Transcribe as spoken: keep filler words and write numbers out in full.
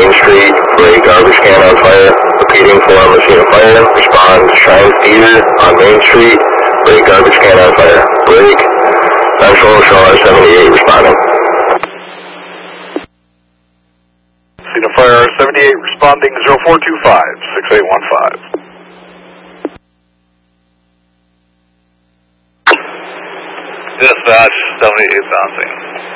Main Street, break garbage can on fire. Repeating for machine on fire. Respond Shrine Theater on Main Street, break garbage can on fire. Break. Central Charlotte seventy-eight responding. Scene of fire seventy-eight responding zero four two five, six eight one five. Dispatch seventy-eight bouncing.